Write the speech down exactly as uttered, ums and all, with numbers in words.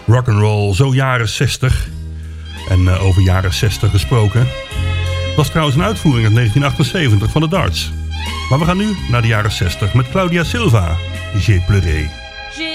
Rock'n'roll, zo jaren zestig. En uh, over jaren zestig gesproken. Was trouwens een uitvoering uit negentien achtenzeventig van de Darts. Maar we gaan nu naar de jaren zestig met Claudia Silva, J'ai pleuré.